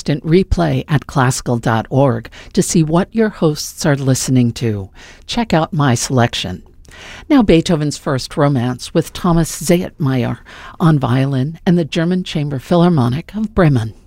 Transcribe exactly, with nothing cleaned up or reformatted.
instant replay at classical dot org to see what your hosts are listening to. Check out my selection. Now Beethoven's First Romance with Thomas Zaytmeyer on violin and the German Chamber Philharmonic of Bremen.